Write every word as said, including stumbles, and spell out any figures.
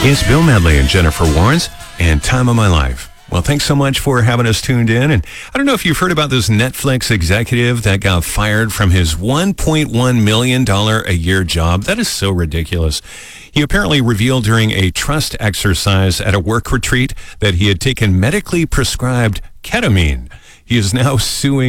It's Bill Medley and Jennifer Warrens and Time of My Life. Well, thanks so much for having us tuned in. And I don't know if you've heard about this Netflix executive that got fired from his one point one million dollars a year job. That is so ridiculous. He apparently revealed during a trust exercise at a work retreat that he had taken medically prescribed ketamine. He is now suing